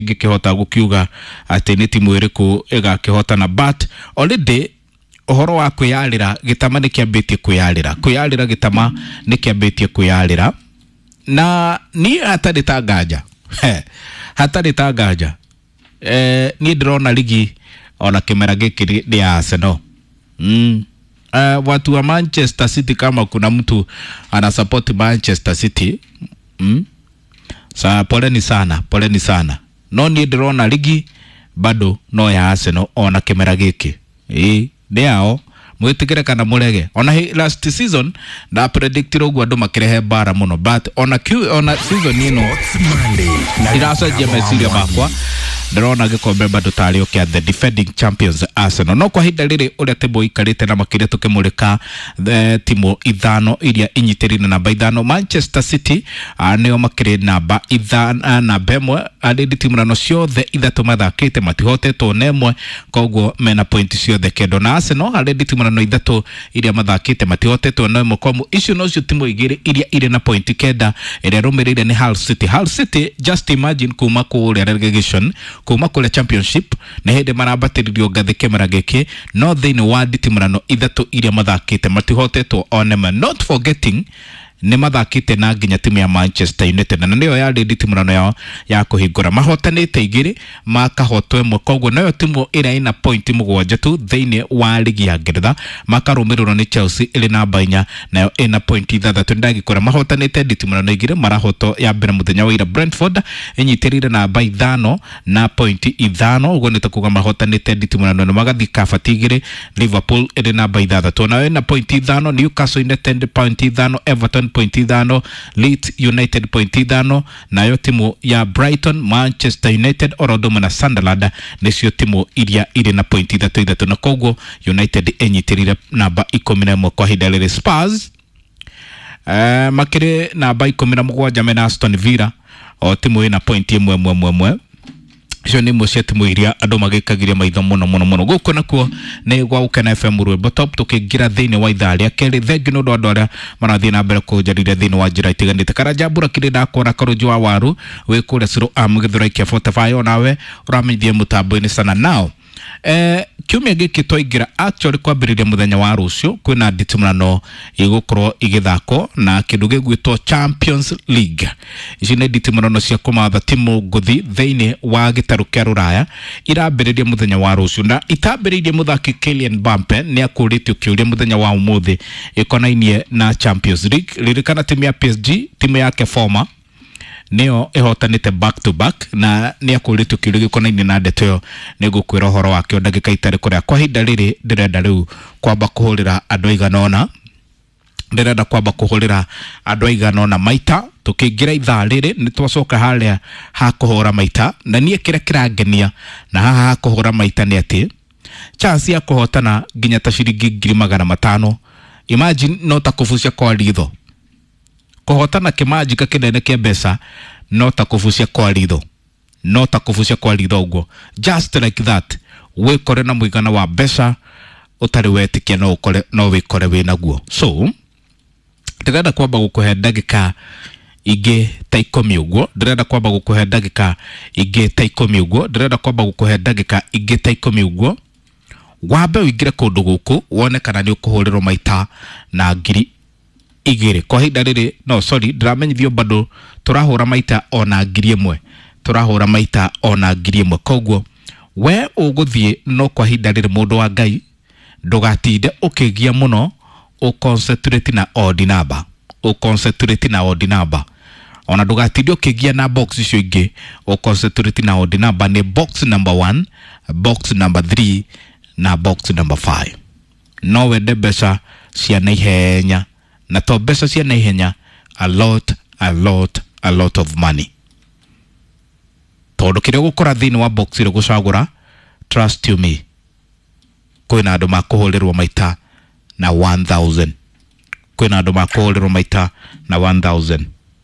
ngikihota gukiuga ati ni timu iriku igakihotana, but already ohoro wa kwiyarira gitama ni kiambitie kwiyarira gitama ni kiambitie kwiyarira na ni hatari tangaja ni ndrona ligi ona kimera giki ni Arsenal. Watu wa Manchester City, kama kuna mtu ana support Manchester City, poleni sana. No ni ndrona ligi bado no ya Arsenal ona kimera giki. Ndio mwitikire kana murege ona last season na predicted ogwa ndo makirehe bara muno, but ona season ino irasajia mesiria makwa ndrona gikombe bado tari okia the defending champions Arsenal. No kwa hinda riri uria timu ikarite na makire tukimurika timu ithano iria inyitirine namba ithano. Manchester City nio makire namba ithano na bemwe adedi timu rano ciothe ithatu mathakite matihotetwo nemwe, koguo mena point ciothe kendo. Na Arsenal adedi timu rano ithatu iria mathakite matihotetwo nemwe, komu icio no cio timu igiri iria ire na point kenda. Iria rumirire ni Hull City. Just imagine kuma ku relegation, kuma kule championship na hede marabatiririo ngathi kimera giki, no thini wa timu ithatu iria mathakite matihotetwo onema, not forgetting ni mathakite na nginya timu ya Manchester United, na niyo yari timu yao ya kuhingura mahotanite igiri makahotwo imwe, koguo nayo timu ira ina point mugwanja tu thini wa ligi ya Ngeretha. Makarumirwo ni Chelsea iri namba 4 nayo ina point 6. Ndagikora mahotanite timu igiri marahoto ya mbere muthenya wa ira. Brentford inyitirire namba 5 na point 5, ugo nitakuga mahotanite timu na magathi kabati igiri. Liverpool iri namba 6 nayo ina point 5, Newcastle United point 5, Everton point 5, Leeds United point 5, nayo timu ya Brighton, Manchester United, Orodoma na Sunderland nisio timu iria iri na point 3 na koguo United enyitirire namba 11 kwa hidalere. Spurs makire namba 17 mena Aston Villa o timu ina point 1. Icio ni mucia timu iria andu magikagiria maitho muno guko nakuo ni gwa ukena FM Rwimbo Top tukigira thini wa itharia keri thegi no ndo aria marathie na mbere kujarire thini wa njira itiganite. Karajambura kiri ndakora karuju wa waru we kure siro amugithura ikia 45 nawe uramithie mutambo-ini sana. Now kiumia giki toigira actually kwambiriria muthenya wa rucio kwina nditimurano igukorwo igithako na kindu gigwitwo Champions League. Ici ni nditimurano cia kumatha timu nguthi thiini wa gitaru kia Ruraya irambiriria muthenya wa rucio, na itambiririe muthaki Kylian Mbappe ni akuritio kiuria muthenya wa umuthi ikonainie na Champions League. Ririkana timu ya PSG, timu yake former neo ehotanite back to back na ni akuritio kiuria gikonaini na ndeto yo ni gukwira horo wake ndagika itari kuria kwa hinda riri ndirenda riu kwamba kuhurira andu aiganona, ndirenda kwamba kuhurira andu aiganona maita tukiingira ithaa riri ni twacoka haria ha kuhura maita, na nie kira kirangenia na haha ha kuhura maita ni ati chance ya kuhotana nginya ta ciringi 500,000. Imagine no ta kufucia kwa ritho kuhotana kimajika kinene kia mbeca, no ta kufucia kwa ritho uguo, just like that wikore na muigana wa mbeca utari wetikia no wikore wina guo. So ndirenda kwamba gukuhe ndagika ige ta 10 uguo, ndirenda kwamba gukuhe ndagika ige ta 10 uguo, ndirenda kwamba gukuhe ndagika ige ta 10 uguo, wambe wingire kundu guku wone kana ni ukuhurirwo maita na ngiri igiri kwa hinda riri. No sorry, ndiramenyithio bado turahura maita ona ngiri 1, turahura maita ona ngiri 1. Koguo we uguthie no kwa hinda riri mundu wa Ngai ndugatinde ukigia muno, uconcentrate na odd number, ona ndugatinde ukigia na box icio ingi, uconcentrate na odd number. Ni box number 1, box number 3 na box number 5. No wende mbeca cia naihenya, na to mbeca cia naihenya, a lot of money. Tondu kiria gukora thini wa box ire gucagura, trust you me, kwina andu makuhurirwo maita na 1000, kwina andu makuhurirwo maita na 1000,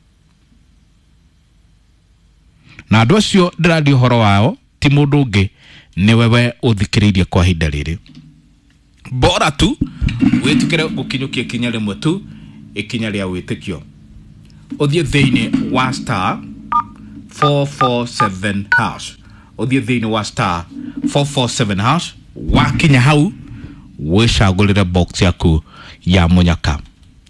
na andu acio ndirandi uhoro wao ti mundu ungi ni wewe uthikiririe kwa hinda riri. Bora tu wetikire gukinyukia kinya rimwe tu ikinya ria witikio uthie thiini wa star 447 hash uthie thini wa star 447 hash wakinya hau wicagurire box yaku ya munyaka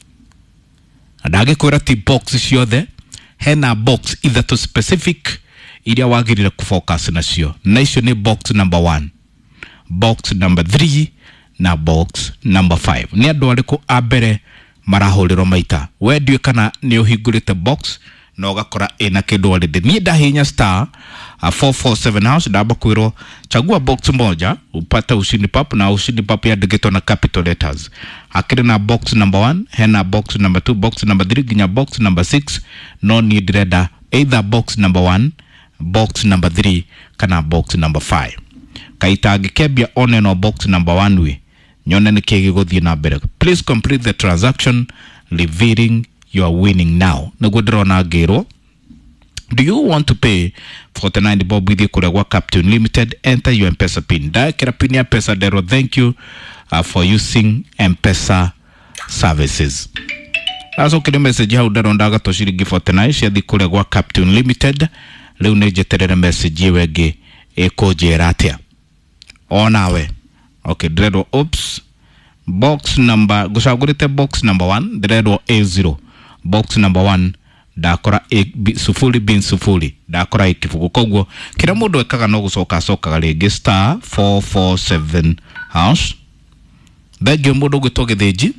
ndagikwira ti box ciothe hena box ithatu specific iria wagirire kufocus nacio na icio ni box number 1 box number 3 na box number 5 ni andu ariku abere marahuriro maita wendio kana ni uhingurite box no gakora ina kindu already ni ndahinya star 447 house ndaba kwiro chagua box moja upata ushindi pap na ushindi pap ya digito na capital letters akire na box number 1 hena box number 2 box number 3 ginya box number 6 no need reda either box number 1 box number 3 kana box number 5 kaita gikebia one no box number 1 we nyone ni kege gothie na mbere please complete the transaction revealing you are winning now nagudrona gero. Do you want to pay 49 bob with your Captain Limited? Enter your M-Pesa pin. Dakira pin ya pesa dero. Thank you for using M-Pesa services. Aso kile message ya udaro ndaga toshirigi 49 shedi kule kwa Captain Limited. Leo nejeterere message yewege koje ratia. Onawe. Okay, dredo oops. Box number gushagurite box number 1 dredo A0. Box number 1 dakora sufuri bin sufuri dakora ikifugo kogwo kira mundu ekaga no gucoka rege star 447 hash thegio mundu gwito getheji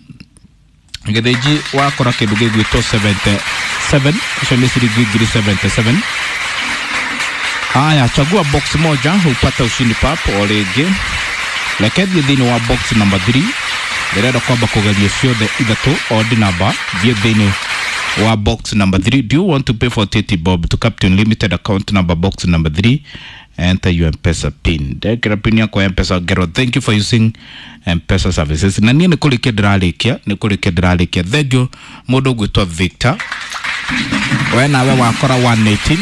wakora kindu gigwito 77 icio ni ciringi 77. Haya, chagua box moja upata ushindi pap o rege lekethi thini wa box number 3 ndirenda kwamba kugeria ciothe ithatu odd number thie thini wa box number 3. Do you want to pay for 30 bob to Captain Limited account number box number 3? Enter your M-Pesa pin. Dekira pin yako M-Pesa gero. Thank you for using M-Pesa services. Na niye nikulike dralikia. Thegyo modo gwitwa Victor. Wena we wakora 118.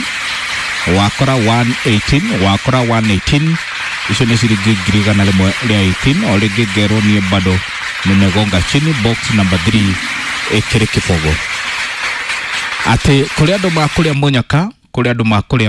Wakora 118. Isho nisiri gigriga na limo lia 18. Olege gero niye bado nimegonga chini. Box number 3 ekere kifogo. Ate kule ando makulia munyaka, kule ando makulia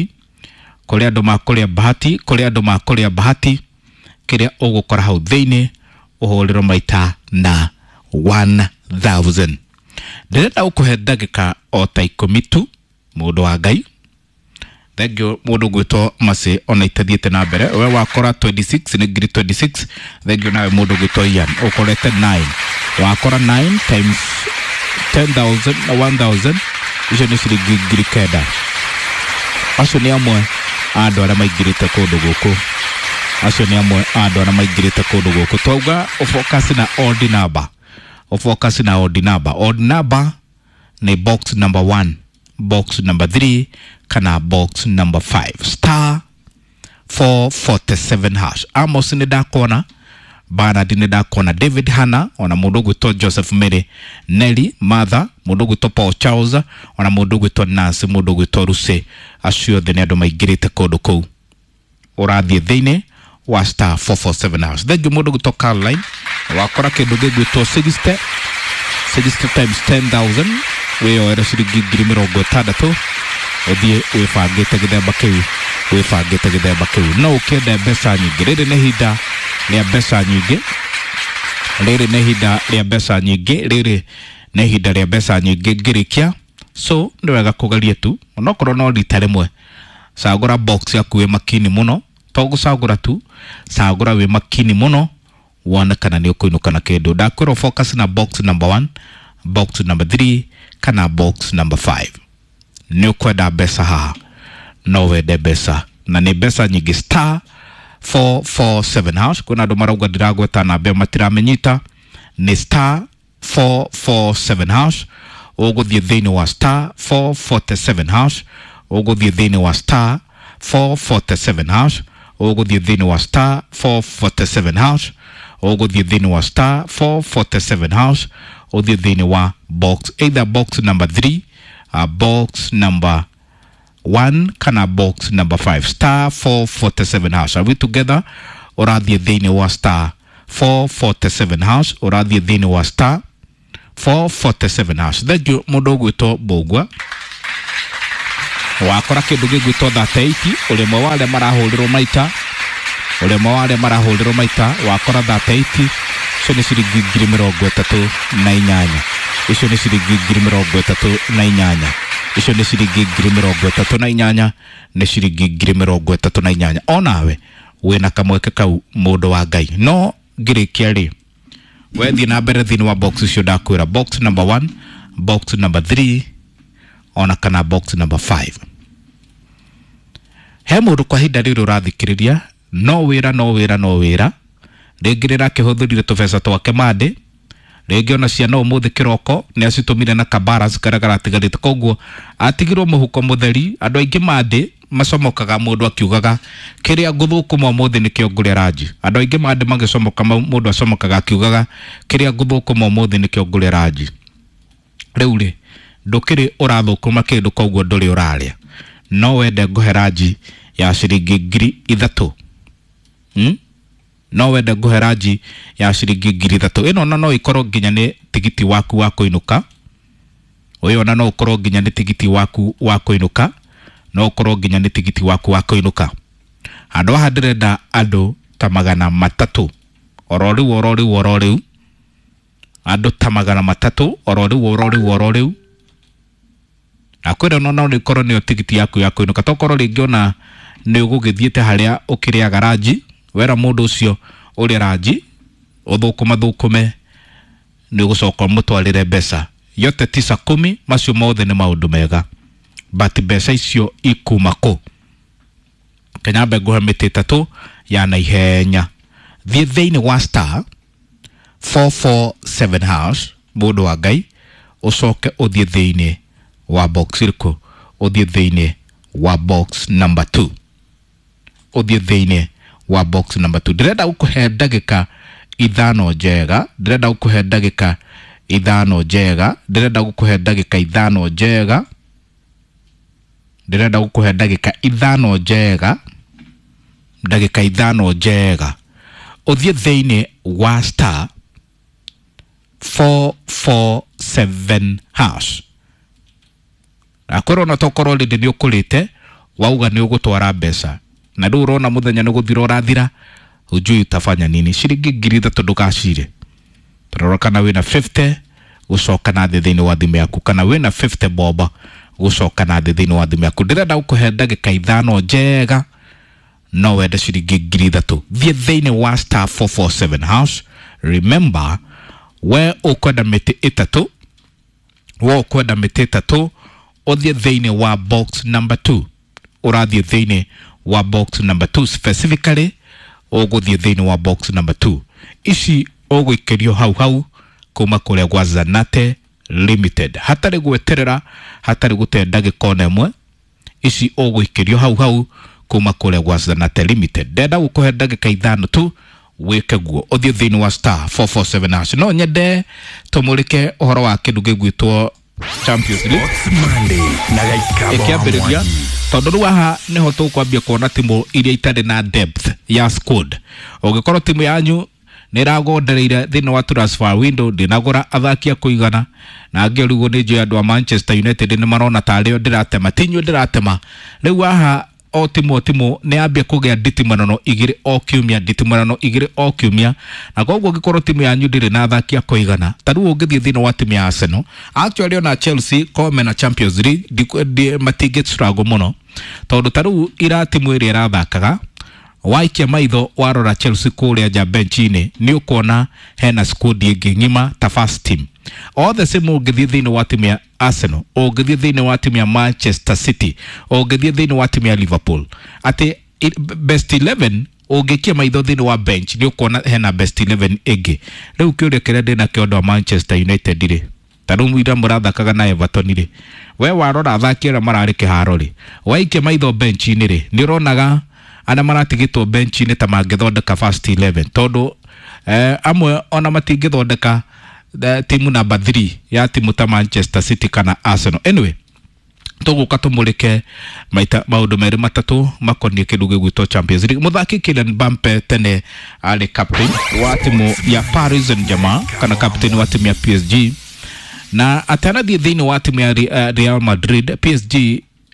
bahati, kile ugukora hau thini uhuliro maita na 1000. Ndirenda ukuhe ndagika o ta 10 tu mundu wa Ngai. Thegio mundu gwito mase ona itathiete na mbere we wakora 26 ni ngiri 26. Thegio nawe mundu gwito Ian ukorete 9 wakora 9 times 10,000 na 1,000 icio ni ciringi ngiri kenda. Acio ni amwe andu aria maingirite kundu guku twauga ufocus na odd number ni box number 1 box number 3 kana box number 5 star 447 hash. Amos ni dakona Bernard ni dakona David Hanna ona mundu gwito Joseph Mary Nelly Mother mundu gwito Paul Charles ona mundu gwito Nancy mundu gwito Ruse acio the andu maigirite kundu kou urathie thini wa star 447 house. Thegio mundu gwito Caroline wakora kindu gwito 60 times 10,000 we oera ciringi ngiri 60 uthie wifangite githemba kiu no ukenda mbeca nyingi riri ni hinda ria mbeca nyingi ngirikia so ni wega kugeria tu onokorwo no rita rimwe cagura box yaku we makini muno to gucagura tu cagura we makini muno wona kana ni ukuinuka na kindu ndakwira focus na box number 1 box number 3 kana box number 5 ni ukwenda mbeca haha no wende mbeca na ni mbeca nyingi star 447 hash. Kuna andu marauga ndiragweta na mbia matiramenyita ni star 447 hash. Uguthie thini wa star 447 hash. Uguthie thini wa star 447 hash. Uguthie thini wa star 447 hash. Uguthie thini wa star 447 hash. Uguthie thini wa box either box number 3 box number 1 kana box number 5 star 447 hash. Are we together? Urathie thini wa star 447 hash. Urathie thini wa star 447 hash. Thegio mundu gwito Bogwa wakora kindu gigwitwo 38 ulimwe wale marahulirwo maita wakora 38 icio ni ciringi 38,000 icio ni ciringi 38,000 icio ni ciringi 38,000 ni ciringi 38,000 onawe wina kamweke kau mundu wa Ngai no ngirikia ri wethi na mbere thini wa box icio ndakwira box number 1 box number 3 ona kana box number 5 he mundu kwa hinda riri urathikiriria no wira ringirira kihuthurire tubesa twake mande ringi ona ciana umuthi kiroko ni acitumire na kabaras karagara tigarite koguo atigirwo muhuko mutheri andu aingi mande macomokaga mundu akiugaga kiria nguthukuma umuthi nikio ngure ranji andu aingi mande magicomoka mundu acomokaga akiugaga kiria nguthukuma umuthi nikio ngure ranji riu ri ndukiri urathukuma kindu koguo nduri uraria no wende nguhe ranji ya ciringi 3,000 no wende nguhe ranji ya ciringi 3,000 ino no ikorwo nginya ni tigiti waku wa kuinuka uyo no ukorwo nginya ni tigiti waku wa kuinuka no ukorwo nginya ni tigiti waku wa kuinuka andu aha ndirenda andu ta 300 ororiu andu ta 300 ororiu akwira no ikorwo ni tigiti yaku ya kuinuka tokorwo ringi ona ni ugugithiete haria ukiria garaji wera mundu ucio uri ranji uthukume ni ugucoka mutwarire mbeca yote 9-10 macio mothe ni maundu mega but mbeca icio ikuma ku kenyambe nguhe miti 3 ya na ihenya thie thiini wa star 447 hash mundu wa Ngai ucoke uthie thiini wa box iriko uthie thiini wa box number 2 uthie thiini wa box number 2 ndirenda gukuhe ndagika 5 njega ndirenda gukuhe ndagika 5 njega ndirenda gukuhe ndagika 5 njega ndirenda gukuhe ndagika 5 njega ndagika 5 njega uthie thiini wa star 447 hash akwiro na tokoro rindi ni ukurite wauga ni ugutwara mbeca na ndu urona muthenya ni guthira urathira ujui utafanya nini ciringi 3,000 ndugacire tarora kana wina 50 gucoka na thini wa thimu yaku kana wina 50 boba gucoka na thini wa thimu yaku ndirenda gukuhe ndagika 5 njega no wende ciringi 3,000 thie thini wa star 447 hash remember we ukwenda miti 3 uthie thini wa box number 2 urathie thini wa box number 2 specifically uguthie thini wa box number 2 ici uguikerio hau kuma kuria gwa Zanate Limited hatari gweterera hatari gute ndagika imwe ici uguikerio hau kuma kuria gwa Zanate Limited ndenda gukuhe ndagika 5 tu wike guo uthie thini wa star 447 hash no nyende tumurike uhoro wa kindu gigwitwo Champions League ikiambiriria tondu riu aha niho tukwambia kuona timu iria itari na depth ya squad ugikorwo timu yanyu ni iragondereire thini wa transfer window ndinagura athaki a kuigana na ngerigo ni njoya andu a Manchester United ni marona tario ndiratema tinyu ndiratema riu aha o timu ni ambia kugia nditimano igiri o kiumia na koguo gikorwo timu yanyu ndiri na athaki a kuigana tariu ungithie thini wa timu ya Arsenal actually ona Chelsea kome na Champions League matige struggle muno tondu tariu ira timu iria irathakaga waikia maitho warora Chelsea kuria ja benchini ni ukona hena squad ingi ngima ta first team all the same ungithie thini wa timu ya Arsenal ungithie thini wa timu ya Manchester City ungithie thini wa timu ya Liverpool ati best 11 ungikia maitho thini wa bench ni ukona hena best 11 ingi riu kiuria kiria ndina kiondo wa Manchester United ri tariu ira murathakaga na Everton ri we warora athaki ara marari kiharo ri waikia maitho bench ni ri ni uronaga ana maratigitwo bench ni ta mangithondeka first 11 tondu amwe ona matingithondeka timu number 3 ya timu ta Manchester City kana Arsenal anyway tuguka tumurike maita maundu meri matatu makonie kindu gigwitwo Champions League muthaki Kylian Mbappe tene ali captain wa timu ya Paris Saint-Germain kana captain wa timu ya PSG na atanathie thini wa timu ya Real Madrid PSG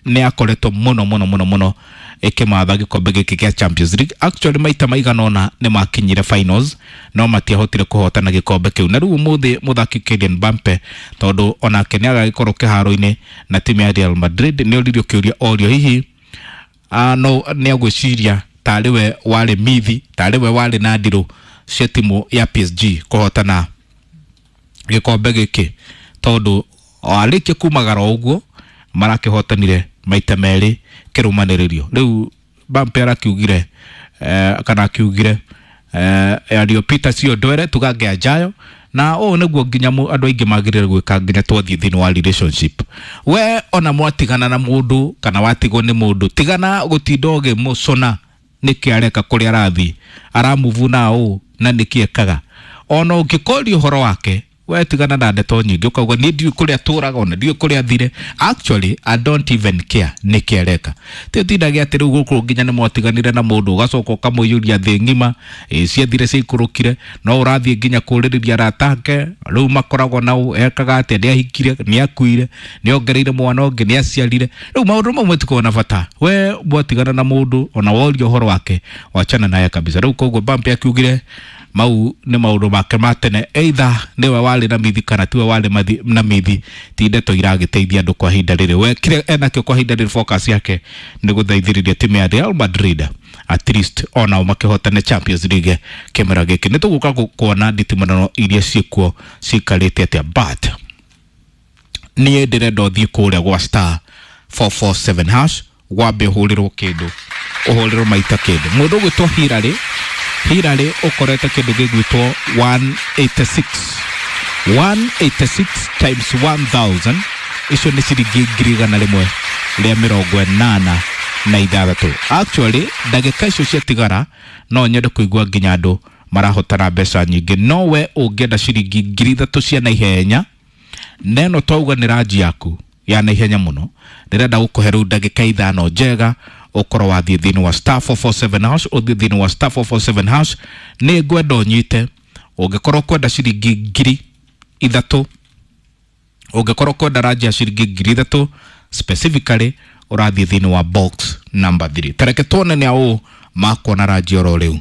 ne akoretwo muno ikimatha gikombe giki kia Champions League. Actually maita maiganona ne makinyire finals no matiahotire kuhotana gikombe kiu. Na riu muthaki Kylian Mbappe tondu ona kenya agagikorwo kiharo-ini na timu ya Real Madrid ne oririo kiuria orio hihi no ne agwiciria tariwe wale mithi tariwe wale na ndiro cia timu ya PSG kuhotana gikombe giki tondu alike kumagara uguo marakihotanire maita meri kirumaniririo. Riu Mbappe arakiugire kana akiugire ario Peter Siodwere tugange ajayo na neguo nginya andu aingi magirire gwika nginya twathie thini wa relationship. We ona mwatigana na mundu kana watigwo ni mundu tigana gutinda ugimucona niki areka kuri arathi aramuvu na niki ekaga ona ungikori uhoro wake we tigana na ndeto nyingi ukauga ni ndiu kuria turaga ona ndiu kuria thire. Actually I don't even care niki areka titindagia ati riu guku nginya ni mwatiganire na mundu ugacoka ukamuyuria thi ngima cia thire cikurukire no urathie nginya kuririria ratake riu makoragwo na ekaga ati ndi ahikire ni akuire ni ongereire mwana ungi ni aciarire riu maundu mamwe tiko na bata we mwatigana na mundu ona worio horo wake wachana naye kabisa. Riu koguo Mbappe akiugire mau ni maundu make matene either niwe wali na mithi kana tiwe wali na mithi ti ndeto iragiteithia andu kwa hinda riri. We kire enakio kwa hinda riri focus yake ni guthaithiriria timu ya Real Madrid at least ona makihotana Champions League kimera giki. Ni tuguka kuona nditimano iria ciekuo cikarite atia but ni ndirenda thie kuria gwa star 447 hash wabe hulirwo kindu uhulirwo maita kindu mundu gwitwo Hirare ukorete kindu gigwitwo 186 times 1000 icio ni ciringi ngiri na rimwe ria 86. Actually ndagika icio ciatigara no nyende kuigua nginya andu marahotana mbeca nyingi no we ungienda ciringi ngiri 3 cia na ihenya neno twauga ni ranji yaku ya na ihenya muno ndirenda gukuhe riu ndagika 5 njega ukoro wa thini wa star 447 hash o thini wa star 447 hash ni ngwenda unyite ungikorwo kwenda ciringi ngiri 3 ungikorwo kwenda ranji ya ciringi ngiri 3 specifically urathie thini wa box number 3 tareke tuone ni au mako na ranji oro riu.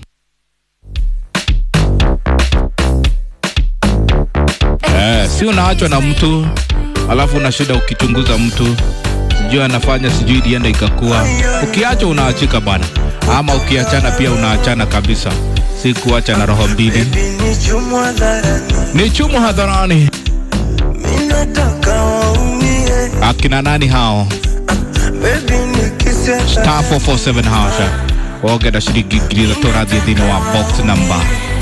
Si unaachwa na mtu alafu una shida ukichunguza mtu sijui anafanya sijui dienda ikakuwa ukiacha unaachika bana ama ukiachana pia unaachana kabisa. Si kuacha na roho mbili ni chumu hadharani. Akina nani hao? Star 447 haosha wogeda shiringi ngiri 3 thini wa box number